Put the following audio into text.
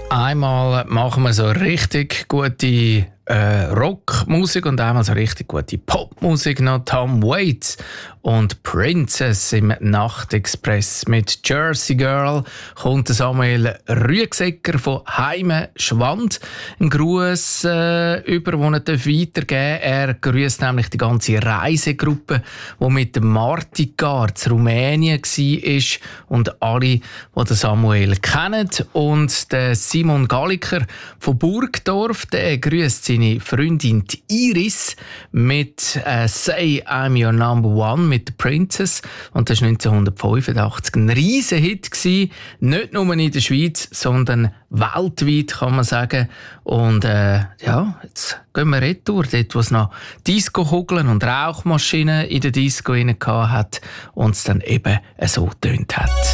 Einmal machen wir so richtig gute Rockmusik und einmal so richtig gute Popmusik. Noch Tom Waits und Princess im Nachtexpress. Mit Jersey Girl kommt Samuel Rüegsegger von Heime Schwand. Ein Gruß über, den er weitergeben darf. Er grüßt nämlich die ganze Reisegruppe, die mit dem Martigar zu Rumänien war und alle, die den Samuel kennen. Und der Simon Galliker von Burgdorf, der grüßt seine Freundin Iris mit «Say I'm Your Number One» mit der Princess. Und das war 1985 ein Riesenhit gewesen. Nicht nur in der Schweiz, sondern weltweit, kann man sagen. Und jetzt gehen wir retour, dort wo es noch Disco-Kugeln und Rauchmaschinen in der Disco hat und es dann eben so getönt hat.